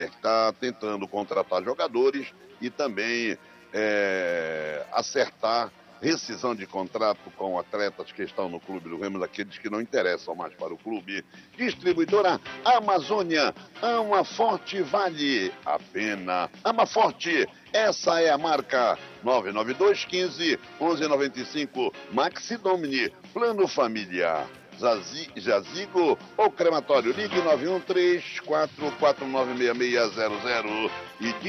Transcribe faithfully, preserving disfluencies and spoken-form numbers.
está tentando contratar jogadores e também é, acertar rescisão de contrato com atletas que estão no clube do Remo, daqueles que não interessam mais para o clube. Distribuidora Amazônia, Ama Forte vale a pena. Ama Forte, essa é a marca. nove nove dois, quinze, onze noventa e cinco, Maxi Domini, Plano Família. Jazigo ou crematório, ligue nove um três quatro quatro nove seis seis zero zero e